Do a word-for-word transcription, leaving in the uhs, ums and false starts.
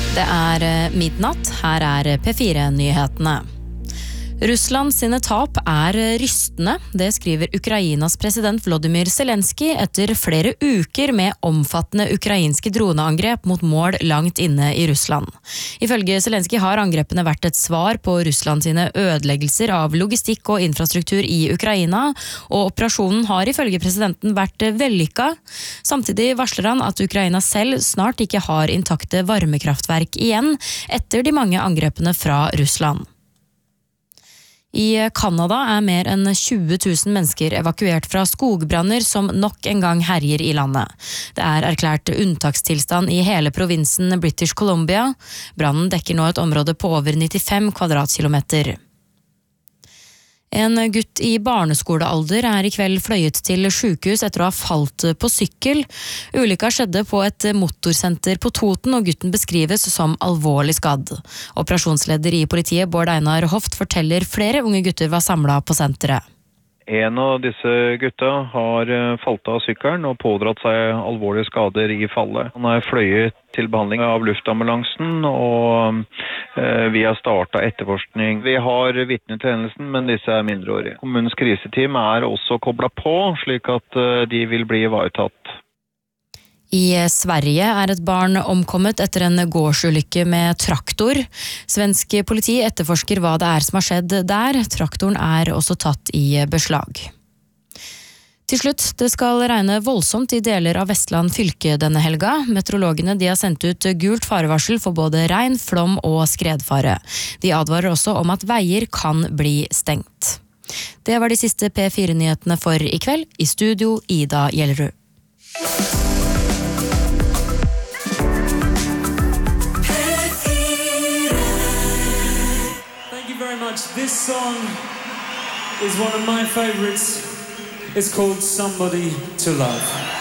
Det er midnatt, her er P fire-nyhetene. Russland sine tap er rystende, det skriver Ukrainas president Volodymyr Zelensky etter flere uker med omfattende ukrainske droneangrep mot mål langt inne i Russland. Ifølge Zelensky har angrepene vært et svar på Russland sine ødeleggelser av logistikk og infrastruktur i Ukraina, og operasjonen har ifølge presidenten vært vellykka. Samtidig varsler han at Ukraina selv snart ikke har intakte varmekraftverk igjen etter de mange angrepene fra Russland. I Kanada er mer enn tjue tusen mennesker evakuert fra skogbranner som nok en gang herjer i landet. Det er erklært unntakstilstand i hele provinsen British Columbia. Brannen dekker nå et område på over nittifem kvadratkilometer. En gutt i barneskolealder er i kveld fløyet til sykehus etter å ha falt på sykkel. Ulykka skjedde på et motorsenter på Toten, og gutten beskrives som alvorlig skadd. Operasjonsleder i politiet, Bård Einar Hoft, forteller flere unge gutter var samlet på senteret. En av disse gutta har falt av sykkelen og pådratt seg alvorlige skader i fallet. Han er fløyet til behandling av luftambulansen, og eh, vi har startet etterforskning. Vi har vitner til hendelsen, men disse er mindreårige. Kommunens kriseteam er også koblet på, slik at eh, de vil bli ivaretatt. I Sverige er et barn omkommet etter en gårdsulykke med traktor. Svensk politi etterforsker hva det er som har skjedd der. Traktoren er også tatt i beslag. Til slutt, det skal regne voldsomt i deler av Vestland fylke denne helga. Meteorologene de har sendt ut gult farevarsel for både regn, flom og skredfare. De advarer også om at veier kan bli stengt. Det var de siste P fire-nyhetene for i kveld. I studio, Ida Gjellerud. This song is one of my favorites. It's called Somebody to Love.